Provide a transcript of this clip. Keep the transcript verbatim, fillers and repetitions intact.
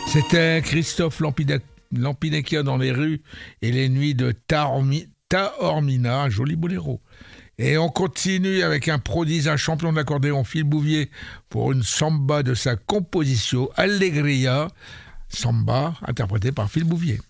C'était Christophe Lampide- Lampinecchia dans les rues et les nuits de Taormi- Taormina, un joli boléro. Et on continue avec un prodige, un champion de l'accordéon, Phil Bouvier, pour une samba de sa composition Allegria, samba interprétée par Phil Bouvier.